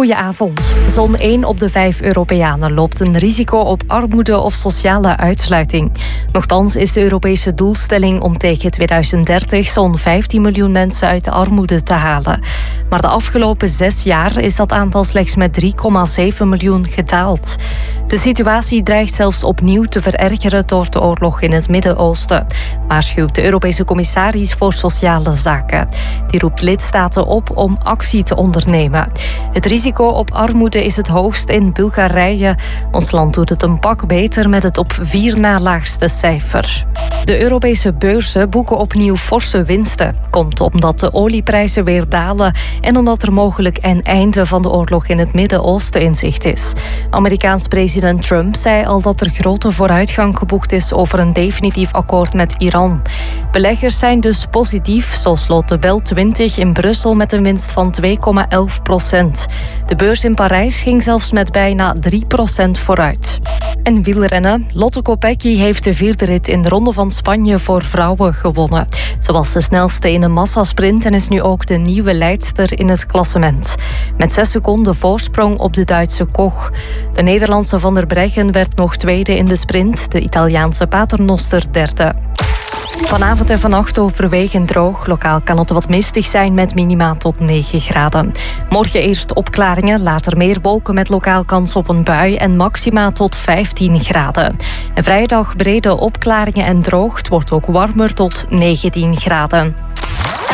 Goedenavond. Zo'n 1 op de 5 Europeanen loopt een risico op armoede of sociale uitsluiting. Nochtans is de Europese doelstelling om tegen 2030 zo'n 15 miljoen mensen uit de armoede te halen. Maar de afgelopen 6 jaar is dat aantal slechts met 3,7 miljoen gedaald. De situatie dreigt zelfs opnieuw te verergeren door de oorlog in het Midden-Oosten, waarschuwt de Europese commissaris voor Sociale Zaken. Die roept lidstaten op om actie te ondernemen. Het risico op armoede is het hoogst in Bulgarije. Ons land doet het een pak beter met het op 4 na laagste cijfer. De Europese beurzen boeken opnieuw forse winsten. Komt omdat de olieprijzen weer dalen en omdat er mogelijk een einde van de oorlog in het Midden-Oosten in zicht is. Amerikaans president Trump zei al dat er grote vooruitgang geboekt is over een definitief akkoord met Iran. Beleggers zijn dus positief, zo sloot de BEL 20 in Brussel met een winst van 2,11%. De beurs in Parijs ging zelfs met bijna 3% vooruit. En wielrennen. Lotte Kopecky heeft de 4e rit in de Ronde van Spanje voor vrouwen gewonnen. Ze was de snelste in een massasprint en is nu ook de nieuwe leidster in het klassement. Met 6 seconden voorsprong op de Duitse Koch. De Nederlandse Van der Breggen werd nog tweede in de sprint. De Italiaanse Paternoster derde. Vanavond en vannacht overwegend droog. Lokaal kan het wat mistig zijn met minima tot 9 graden. Morgen eerst opklaringen, later meer wolken met lokaal kans op een bui en maxima tot 15 graden. En vrijdag brede opklaringen en droog. Het wordt ook warmer tot 19 graden.